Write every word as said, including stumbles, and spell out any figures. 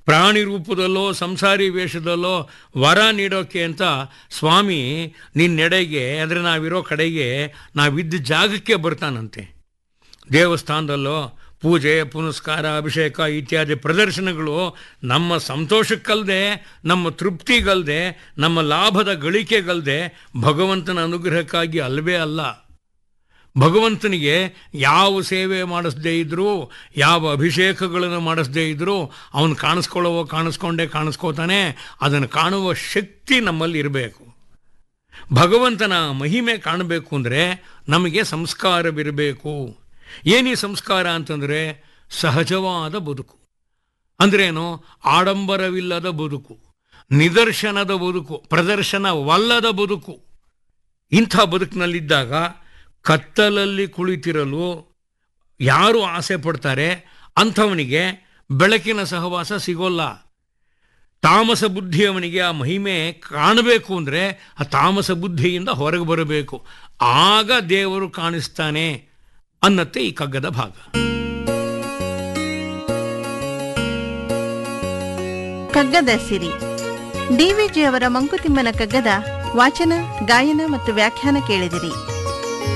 ಪ್ರಾಣಿ ರೂಪದಲ್ಲೋ ಸಂಸಾರಿ ವೇಷದಲ್ಲೋ ವರ ನೀಡೋಕ್ಕೆ ಅಂತ ಸ್ವಾಮಿ ನಿನ್ನೆಡೆಗೆ ಅಂದರೆ ನಾವಿರೋ ಕಡೆಗೆ ನಾವಿದ್ದ ಜಾಗಕ್ಕೆ ಬರ್ತಾನಂತೆ. ದೇವಸ್ಥಾನದಲ್ಲೋ ಪೂಜೆ ಪುನಸ್ಕಾರ ಅಭಿಷೇಕ ಇತ್ಯಾದಿ ಪ್ರದರ್ಶನಗಳು ನಮ್ಮ ಸಂತೋಷಕ್ಕಲ್ಲದೆ, ನಮ್ಮ ತೃಪ್ತಿಗಲ್ಲದೆ, ನಮ್ಮ ಲಾಭದ ಗಳಿಕೆಗಲ್ಲದೆ ಭಗವಂತನ ಅನುಗ್ರಹಕ್ಕಾಗಿ ಅಲ್ಲವೇ ಅಲ್ಲ. ಭಗವಂತನಿಗೆ ಯಾವ ಸೇವೆ ಮಾಡಿಸದೇ ಇದ್ದರೂ, ಯಾವ ಅಭಿಷೇಕಗಳನ್ನು ಮಾಡಿಸದೇ ಇದ್ದರೂ ಅವನು ಕಾಣಿಸ್ಕೊಳ್ಳೋ ಕಾಣಿಸ್ಕೊಂಡೇ ಕಾಣಿಸ್ಕೋತಾನೆ. ಅದನ್ನು ಕಾಣುವ ಶಕ್ತಿ ನಮ್ಮಲ್ಲಿ ಇರಬೇಕು. ಭಗವಂತನ ಮಹಿಮೆ ಕಾಣಬೇಕು ಅಂದರೆ ನಮಗೆ ಸಂಸ್ಕಾರವಿರಬೇಕು. ಏನೀ ಸಂಸ್ಕಾರ ಅಂತಂದರೆ ಸಹಜವಾದ ಬದುಕು. ಅಂದ್ರೇನು? ಆಡಂಬರವಿಲ್ಲದ ಬದುಕು, ನಿದರ್ಶನದ ಬದುಕು, ಪ್ರದರ್ಶನವಲ್ಲದ ಬದುಕು. ಇಂಥ ಬದುಕಿನಲ್ಲಿದ್ದಾಗ ಕತ್ತಲಲ್ಲಿ ಕುಳಿತಿರಲು ಯಾರು ಆಸೆ ಪಡ್ತಾರೆ ಅಂಥವನಿಗೆ ಬೆಳಕಿನ ಸಹವಾಸ ಸಿಗೋಲ್ಲ. ತಾಮಸ ಬುದ್ಧಿಯವನಿಗೆ ಆ ಮಹಿಮೆ ಕಾಣಬೇಕು ಅಂದರೆ ಆ ತಾಮಸ ಬುದ್ಧಿಯಿಂದ ಹೊರಗೆ ಬರಬೇಕು. ಆಗ ದೇವರು ಕಾಣಿಸ್ತಾನೆ ಅನ್ನತ್ತೆ ಈ ಕಗ್ಗದ ಭಾಗ. ಕಗ್ಗದ ಸಿರಿ ಡಿ ವಿ ಜಿ ಅವರ ಮಂಕುತಿಮ್ಮನ ಕಗ್ಗದ ವಾಚನ, ಗಾಯನ ಮತ್ತು ವ್ಯಾಖ್ಯಾನ ಕೇಳಿದಿರಿ.